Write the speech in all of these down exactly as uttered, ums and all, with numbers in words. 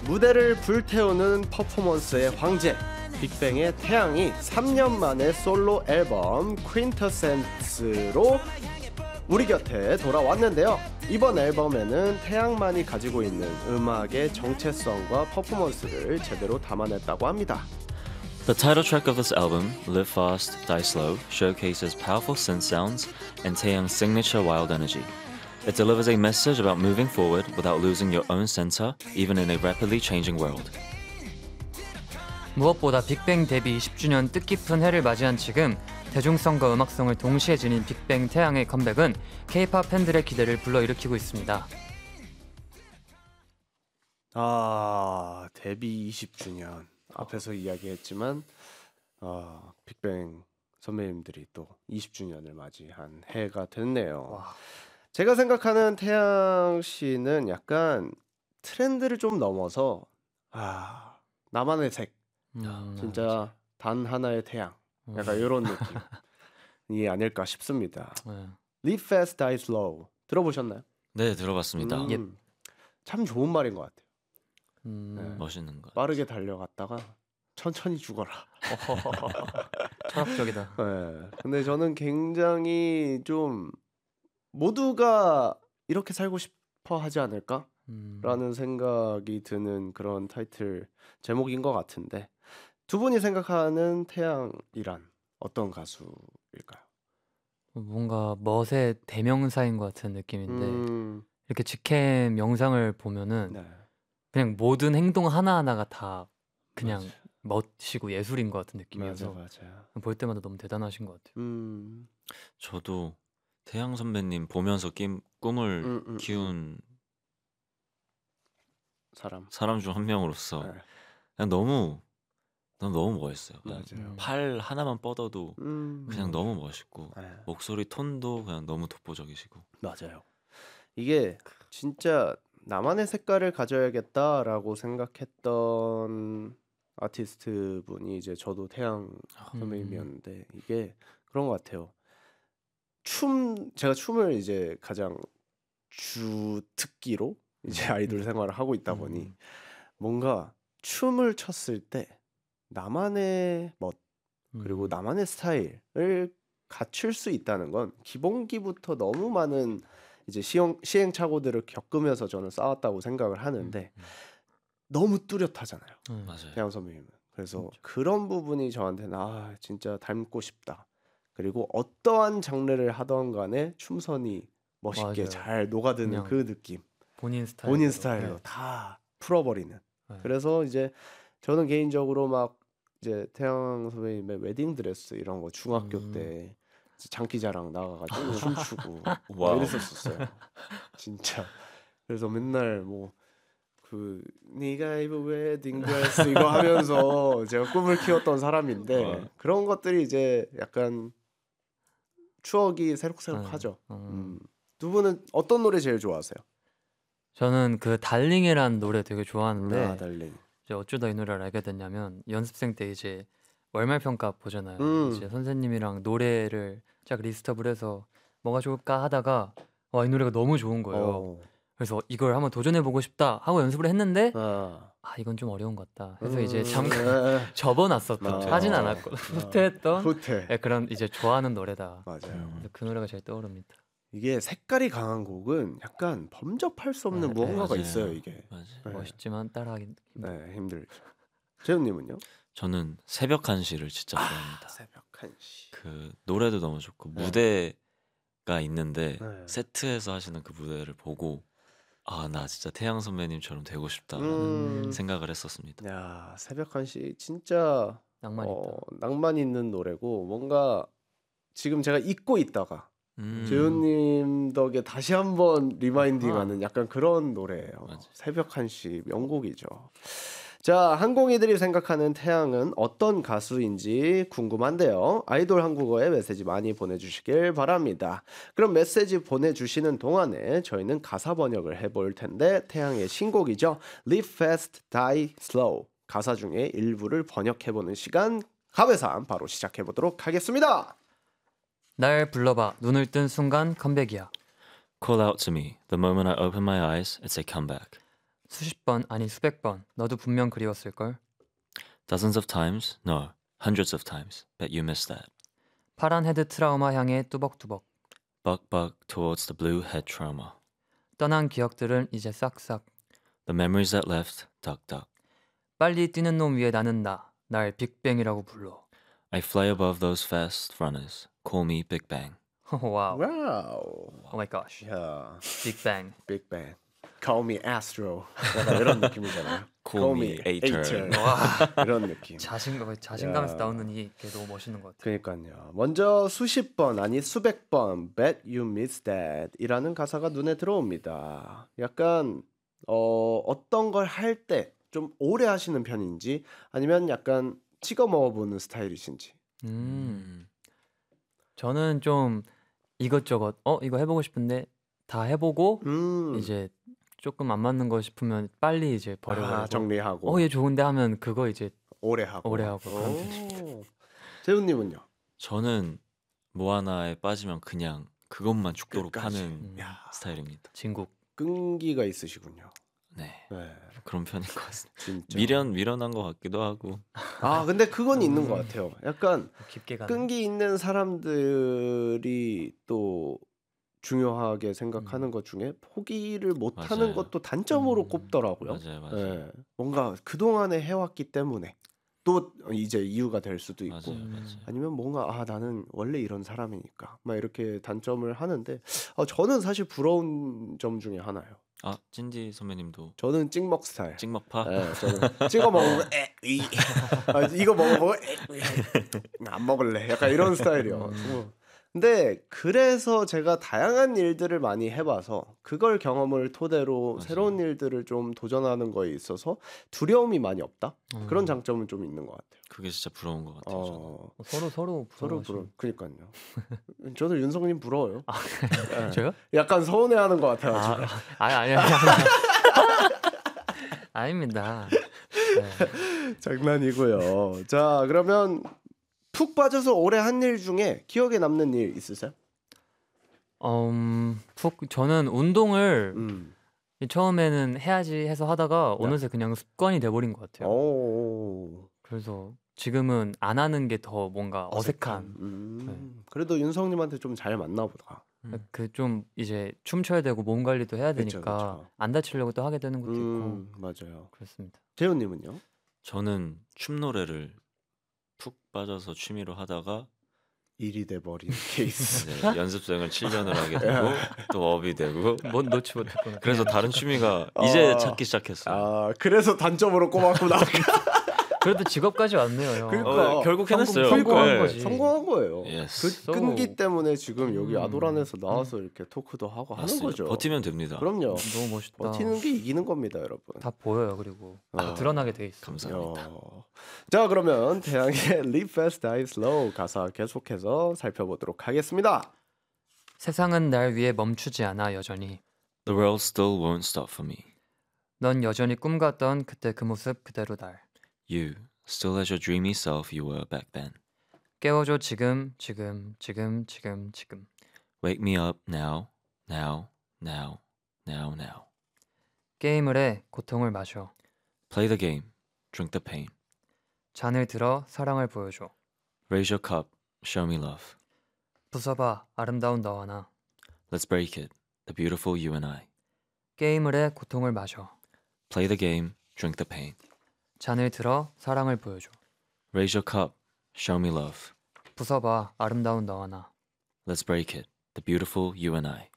무대를 불태우는 퍼포먼스의 황제 빅뱅의 태양이 삼 년 만에 솔로 앨범 퀸터센스로 우리 곁에 돌아왔는데요. 이번 앨범에는 태양만이 가지고 있는 음악의 정체성과 퍼포먼스를 제대로 담아냈다고 합니다. The title track of this album, Live Fast, Die Slow, showcases powerful synth sounds and Taeyang's signature wild energy. It delivers a message about moving forward without losing your own center, even in a rapidly changing world. 무엇보다 빅뱅 데뷔 이십 주년 뜻깊은 해를 맞이한 지금 대중성과 음악성을 동시에 지닌 빅뱅 태양의 컴백은 K-팝 팬들의 기대를 불러일으키고 있습니다. 아, 데뷔 이십 주년 앞에서 이야기했지만 어, 빅뱅 선배님들이 또 이십 주년을 맞이한 해가 됐네요. 와. 제가 생각하는 태양 씨는 약간 트렌드를 좀 넘어서 아, 나만의 색, 음, 진짜 단 하나의 태양, 약간 이런 느낌이 아닐까 싶습니다. 네. Live Fast, Die Slow 들어보셨나요? 네, 들어봤습니다. 음, 예. 참 좋은 말인 것 같아요. 음, 네. 멋있는 것. 빠르게 달려갔다가 천천히 죽어라. 철학적이다. 네. 근데 저는 굉장히 좀 모두가 이렇게 살고 싶어 하지 않을까라는 음. 생각이 드는 그런 타이틀 제목인 것 같은데 두 분이 생각하는 태양이란 어떤 가수일까요? 뭔가 멋의 대명사인 것 같은 느낌인데 음, 이렇게 직캠 영상을 보면은 네. 그냥 모든 행동 하나하나가 다 그냥 맞아요. 멋이고 예술인 것 같은 맞아, 느낌이어서 맞아요. 볼 때마다 너무 대단하신 것 같아요. 음, 저도 태양 선배님 보면서 낌, 꿈을 음, 음, 키운 사람. 사람 중 한 명으로서 네, 그냥 너무 난 너무 멋있어요. 그냥 맞아요. 음. 팔 하나만 뻗어도 음, 그냥 너무 멋있고 네, 목소리 톤도 그냥 너무 독보적이시고. 맞아요. 이게 진짜 나만의 색깔을 가져야겠다라고 생각했던 아티스트 분이 이제 저도 태양 음. 선배님이었는데 이게 그런 것 같아요. 춤 제가 춤을 이제 가장 주 특기로 이제 아이돌 생활을 하고 있다 보니 음. 뭔가 춤을 췄을 때 나만의 멋 그리고 음. 나만의 스타일을 갖출 수 있다는 건 기본기부터 너무 많은 이제 시행, 시행착오들을 겪으면서 저는 쌓았다고 생각을 하는데 음. 너무 뚜렷하잖아요. 음. 맞아요. 태양 선배님은. 그래서 그렇죠. 그런 부분이 저한테는 아 진짜 닮고 싶다. 그리고 어떠한 장르를 하던 간에 춤선이 멋있게 맞아요. 잘 녹아드는 그냥 그 느낌. 본인 스타일 본인 스타일로 다 풀어버리는. 네. 그래서 이제 저는 개인적으로 막 이제 태양 선배님의 웨딩 드레스 이런 거 중학교 음. 때 장기자랑 나가가지고 춤추고 막 와우. 이랬었어요. 진짜. 그래서 맨날 뭐 그 네가 입은 웨딩 드레스 이거 하면서 제가 꿈을 키웠던 사람인데 와. 그런 것들이 이제 약간 추억이 새록새록하죠. 네. 음. 음. 두 분은 어떤 노래 제일 좋아하세요? 저는 그 달링이라는 노래 되게 좋아하는데 아, 달링. 이제 어쩌다 이 노래를 알게 됐냐면 연습생 때 이제 월말 평가 보잖아요. 음. 이제 선생님이랑 노래를 쫙 리스트업을 해서 뭐가 좋을까 하다가 와, 이 노래가 너무 좋은 거예요. 어. 그래서 이걸 한번 도전해 보고 싶다 하고 연습을 했는데 아. 아 이건 좀 어려운 것 같다. 그래서 음, 이제 잠깐 네. 접어놨었던 아. 하진 않았고 후퇴했던 후퇴. 예, 그런 이제 좋아하는 노래다. 맞아요. 음. 그래서 그 노래가 제일 떠오릅니다. 이게 색깔이 강한 곡은 약간 범접할 수 없는 네, 무언가가 맞아요. 있어요, 이게. 맞아요. 네. 멋있지만 따라하기 힘들어. 네, 힘들죠. 재훈님은요? 저는 새벽 한 시를 진짜 좋아합니다. 새벽 한 시. 그 노래도 너무 좋고 네. 무대가 있는데 네. 세트에서 하시는 그 무대를 보고 아, 나 진짜 태양 선배님처럼 되고 싶다라는 음. 생각을 했었습니다. 야, 새벽 한 시 진짜 낭만 있다. 어, 낭만 있는 노래고 뭔가 지금 제가 잊고 있다가 음. 재훈님 덕에 다시 한번 리마인딩하는 아하. 약간 그런 노래예요. 맞아요. 새벽 한 시 명곡이죠. 자, 항공이들이 생각하는 태양은 어떤 가수인지 궁금한데요. 아이돌 한국어에 메시지 많이 보내주시길 바랍니다. 그럼 메시지 보내주시는 동안에 저희는 가사 번역을 해볼 텐데 태양의 신곡이죠. Live Fast, Die Slow. 가사 중에 일부를 번역해보는 시간 가회상 바로 시작해보도록 하겠습니다. 날 불러봐. 눈을 뜬 순간 컴백이야. Call out to me. The moment I open my eyes, it's a comeback. 수십 번 아니 수백 번 너도 분명 그리웠을걸. Dozens of times? No, hundreds of times. Bet you missed that. 파란 헤드 트라우마 향해 뚜벅뚜벅. Buck buck towards the blue head trauma. 떠난 기억들은 이제 싹싹. The memories that left, duck duck. 빨리 뛰는 놈 위에 나는 나. 날 빅뱅이라고 불러. I fly above those fast runners. Call me Big Bang. 와우. 와우. 오 마이 갓. 야, 빅뱅. 빅뱅. Call me Astro. 약간 이런 느낌이잖아요. Call me A-turn. 와. 이런 느낌. 자신감 자신감에서 야. 나오는 이게 너무 멋있는 것 같아요. 그러니까요. 먼저 수십 번 아니 수백 번 Bet you missed that 이라는 가사가 눈에 들어옵니다. 약간 어, 어떤 걸 할 때 좀 오래 하시는 편인지 아니면 약간 찍어 먹어보는 스타일이신지. 음. 저는 좀 이것저것 어 이거 해보고 싶은데 다 해보고 음. 이제 조금 안 맞는 거 싶으면 빨리 이제 버려버리고 아, 정리하고 어 얘 좋은데 하면 그거 이제 오래 하고. 오래 하고 그런 오. 편이죠. 재훈님은요? 저는 뭐 하나에 빠지면 그냥 그것만 죽도록 끝까지. 하는 음. 야, 스타일입니다. 진국. 끈기가 있으시군요. 네, 네, 그런 편인 것 같습니다. 진짜. 미련 미련한 것 같기도 하고. 아, 근데 그건 있는 음. 것 같아요. 약간 깊게 가는. 끈기 있는 사람들이 또 중요하게 생각하는 음. 것 중에 포기를 못하는 맞아요. 것도 단점으로 음. 꼽더라고요. 맞아요, 맞아요, 예, 뭔가 그동안에 해왔기 때문에 또 이제 이유가 될 수도 있고 맞아요, 음. 맞아요. 아니면 뭔가 아 나는 원래 이런 사람이니까 막 이렇게 단점을 하는데 어, 저는 사실 부러운 점 중에 하나예요. 아, 찐디 선배님도 저는 찍먹 스타일. 찍먹파. 예, 저는 찍어 먹으면 에, 이. 아, 이거 먹어보고 에, 이. 안 먹을래. 약간 이런 스타일이요. 음. 근데 그래서 제가 다양한 일들을 많이 해봐서 그걸 경험을 토대로 맞아요. 새로운 일들을 좀 도전하는 거에 있어서 두려움이 많이 없다. 음. 그런 장점은 좀 있는 것 같아요. 그게 진짜 부러운 것 같아요. 저는. 어, 서로 서로 서로 부러워하시는- 부러. 그니까요. 저도 윤성님 부러워요. 예. 저요? 약간 서운해하는 것 같아가지고. 아, 아니 아니 아니. 아닙니다. 네. 장난이고요. 자, 그러면 푹 빠져서 오래 한 일 중에 기억에 남는 일 있으세요? 음, 푹 저는 운동을 음. 처음에는 해야지 해서 하다가 네. 어느새 그냥 습관이 돼버린 것 같아요. 오. 그래서 지금은 안 하는 게 더 뭔가 어색한. 음. 그래도 윤성님한테 좀 잘 맞나 보다. 음. 그 좀 이제 춤춰야 되고 몸 관리도 해야 그쵸, 되니까 그쵸. 안 다치려고 또 하게 되는 것도 있고 음, 맞아요. 그렇습니다. 재훈님은요? 저는 춤 노래를 푹 빠져서 취미로 하다가 일이 돼버린 케이스. 이제 연습생을 칠 년을 하게 되고 또 업이 되고 뭔 놓지 못했구나. 그래서 다른 취미가 이제 어. 찾기 시작했어요. 아, 그래서 단점으로 꼽았구나. 그래도 직업까지 왔네요. 형. 그러니까. 어, 결국 성공- 해냈어요. 성공한 네. 거지. 성공한 거예요. Yes. 그 끈기 때문에 지금 여기 음. 아도란에서 나와서 이렇게 토크도 하고 하는 맞습니다. 거죠. 버티면 됩니다. 그럼요. 너무 멋있다. 버티는 게 이기는 겁니다, 여러분. 다 보여요. 그리고 어. 드러나게 돼 있어. 감사합니다. 어. 자, 그러면 태양의 Live Fast, Die Slow 가사 계속해서 살펴보도록 하겠습니다. 세상은 날 위해 멈추지 않아 여전히. The world still won't stop for me. 넌 여전히 꿈같던 그때 그 모습 그대로 날. You still as your dreamy self you were back then. 깨워줘 지금 지금 지금 지금 지금. Wake me up now, now, now, now, now. 게임을 해 고통을 마셔. Play the game, drink the pain. 잔을 들어 사랑을 보여줘. Raise your cup, show me love. 부숴봐 아름다운 너와 나. Let's break it, the beautiful you and I. 게임을 해 고통을 마셔. Play the game, drink the pain. 잔을 들어 사랑을 보여줘. Raise your cup, show me love. 부숴봐 아름다운 너와 나. Let's break it, the beautiful you and I.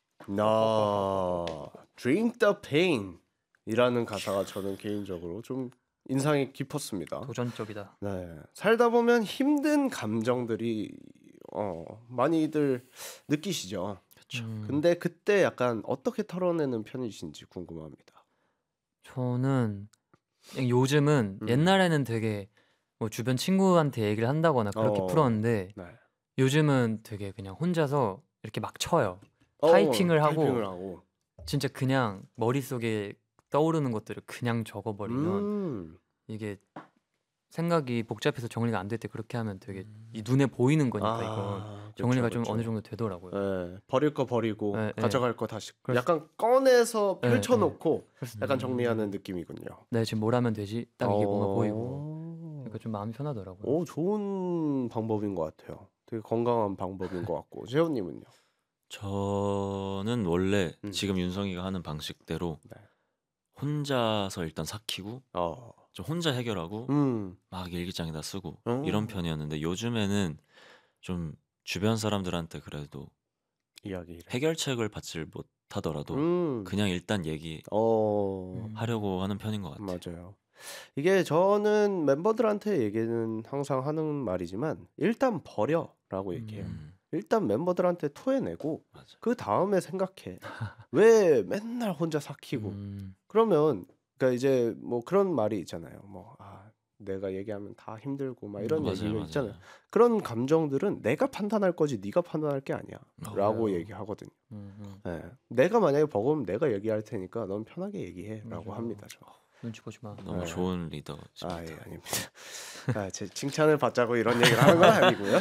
나 Drink the Pain 이라는 가사가 저는 개인적으로 좀 인상이 깊었습니다. 도전적이다. 네, 살다 보면 힘든 감정들이 어, 많이들 느끼시죠. 그렇죠. 음, 근데 그때 약간 어떻게 털어내는 편이신지 궁금합니다. 저는 그냥 요즘은 음. 옛날에는 되게 뭐 주변 친구한테 얘기를 한다거나 그렇게 어. 풀었는데 네. 요즘은 되게 그냥 혼자서 이렇게 막 쳐요. 어, 타이핑을 하고 타이핑을 하고. 진짜 그냥 머릿속에 떠오르는 것들을 그냥 적어버리면 음. 이게 생각이 복잡해서 정리가 안 될 때 그렇게 하면 되게 이 눈에 보이는 거니까 이건 아, 정리가 그쵸, 좀 어느 그쵸. 정도 되더라고요. 예, 버릴 거 버리고 네, 네. 가져갈 거 다시 그래서- 약간 꺼내서 네, 펼쳐놓고 그래서 약간 정리하는 느낌이군요. 네, 지금 뭘 하면 되지? 딱 이게 뭔가 어. 보이고 그러니까 좀 마음이 편하더라고요. 오, 좋은 방법인 것 같아요. 되게 건강한 방법인 것 같고 재훈님은요? 저는 원래 음. 지금 윤성이가 하는 방식대로 네. 혼자서 일단 삭히고 어, 좀 혼자 해결하고 음, 막 일기장에다 쓰고 음. 이런 편이었는데 요즘에는 좀 주변 사람들한테 그래도 이야기를. 해결책을 받질 못하더라도 음, 그냥 일단 얘기하려고 어, 음. 하는 편인 것 같아요. 맞아요. 이게 저는 멤버들한테 얘기는 항상 하는 말이지만 일단 버려라고 얘기해요. 음. 일단 멤버들한테 토해내고 맞아. 그 다음에 생각해. 왜 맨날 혼자 삭히고 음. 그러면 그러니까 이제 뭐 그런 말이 있잖아요. 뭐 아, 내가 얘기하면 다 힘들고 막 이런 음, 맞아요, 얘기가 맞아요. 있잖아요. 그런 감정들은 내가 판단할 거지 네가 판단할 게 아니야라고 맞아요. 얘기하거든요. 음, 음. 예. 내가 만약에 버거우면 내가 얘기할 테니까 넌 편하게 얘기해라고 맞아요. 합니다. 저. 눈치 보지 마. 너무 네. 좋은 리더십니다. 아, 예, 아닙니다. 아, 제 칭찬을 받자고 이런 얘기를 하는 건 아니고요.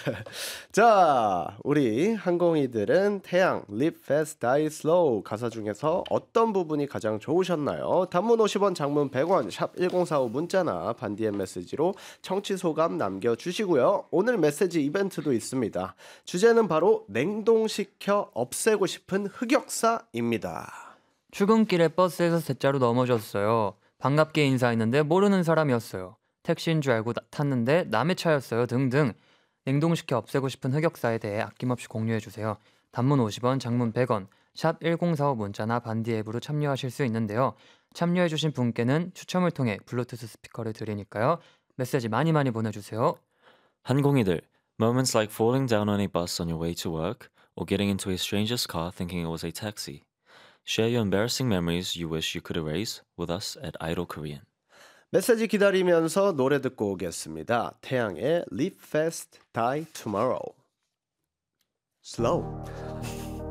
자, 우리 항공이들은 태양, Live Fast, Die Slow 가사 중에서 어떤 부분이 가장 좋으셨나요? 단문 오십 원, 장문 백 원, 샵 일공사오 문자나 반디엠 메시지로 청취 소감 남겨주시고요. 오늘 메시지 이벤트도 있습니다. 주제는 바로 냉동시켜 없애고 싶은 흑역사입니다. 출근길에 버스에서 대자로 넘어졌어요. 반갑게 인사했는데 모르는 사람이었어요. 택시인 줄 알고 나- 탔는데 남의 차였어요. 등등. 냉동시켜 없애고 싶은 흑역사에 대해 아낌없이 공유해 주세요. 단문 오십 원, 장문 백 원, 샵 일공사오 문자나 반디 앱으로 참여하실 수 있는데요. 참여해 주신 분께는 추첨을 통해 블루투스 스피커를 드리니까요. 메시지 많이 많이 보내주세요. 항공이들, moments like falling down on a bus on your way to work or getting into a stranger's car thinking it was a taxi. Share your embarrassing memories you wish you could erase with us at Idol Korean. 메시지 기다리면서 노래 듣고 오겠습니다. 태양의 Live Fast, Die Tomorrow. Slow.